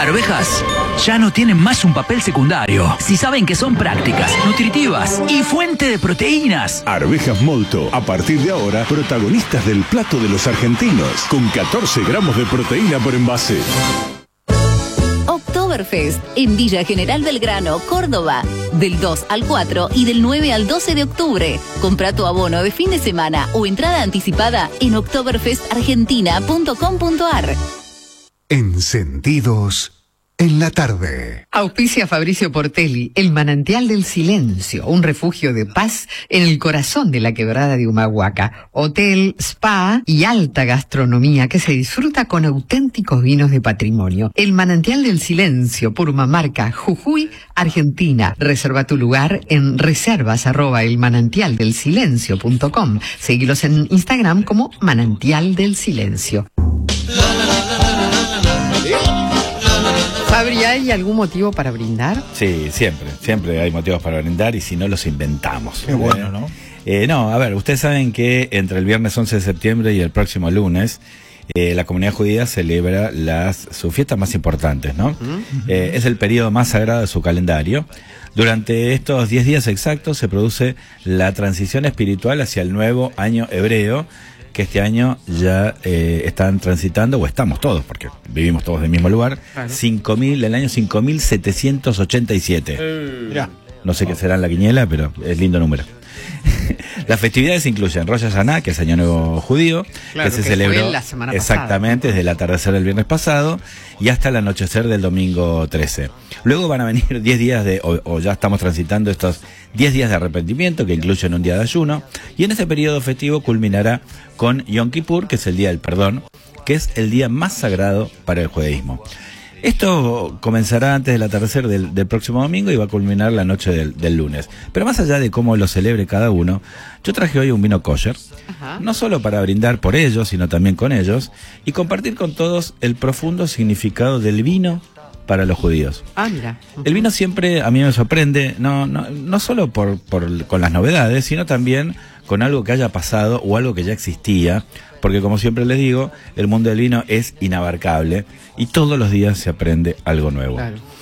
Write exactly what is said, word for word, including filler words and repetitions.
arvejas ya no tienen más un papel secundario. Si saben que son prácticas, nutritivas y fuente de proteínas. Arvejas Molto, a partir de ahora, protagonistas del plato de los argentinos, con catorce gramos de proteína por envase. Oktoberfest en Villa General Belgrano, Córdoba, del dos al cuatro y del nueve al doce de octubre. Compra tu abono de fin de semana o entrada anticipada en oktoberfest argentina punto com punto ar. Encendidos en la tarde. Auspicia Fabricio Portelli, el manantial del silencio, un refugio de paz en el corazón de la quebrada de Humahuaca. Hotel, spa y alta gastronomía que se disfruta con auténticos vinos de patrimonio. El manantial del silencio, Purmamarca, Jujuy, Argentina. Reserva tu lugar en reservas arroba el manantial del silencio punto com. Seguilos en Instagram como Manantial del Silencio. Fabri, ¿hay algún motivo para brindar? Sí, siempre, siempre hay motivos para brindar y si no los inventamos. Qué bueno, ¿no? Eh, no, a ver, ustedes saben que entre el viernes once de septiembre y el próximo lunes eh, la comunidad judía celebra las sus fiestas más importantes, ¿no? Uh-huh. Eh, es el periodo más sagrado de su calendario. Durante estos diez días exactos se produce la transición espiritual hacia el nuevo año hebreo, que este año ya eh, están transitando, o estamos todos, porque vivimos todos del mismo lugar, claro. cinco mil, el año cinco mil setecientos ochenta y siete. Eh, Mirá. No sé qué será en la quiniela, pero es lindo número. Las festividades incluyen Rosh Hashanah, que es Año Nuevo Judío, claro, que se que celebró la semana exactamente pasada, desde el atardecer del viernes pasado y hasta el anochecer del domingo trece. Luego van a venir diez días de, o, o ya estamos transitando estos diez días de arrepentimiento, que incluyen un día de ayuno, y en este periodo festivo culminará con Yom Kippur, que es el día del perdón, que es el día más sagrado para el judaísmo. Esto comenzará antes del atardecer del, del próximo domingo y va a culminar la noche del, del lunes. Pero más allá de cómo lo celebre cada uno, yo traje hoy un vino kosher, Ajá. no solo para brindar por ellos, sino también con ellos, y compartir con todos el profundo significado del vino para los judíos. Ah, mira. Uh-huh. El vino siempre a mí me sorprende, no, no, no solo por, por, con las novedades, sino también con algo que haya pasado o algo que ya existía, porque como siempre les digo, el mundo del vino es inabarcable y todos los días se aprende algo nuevo. Claro.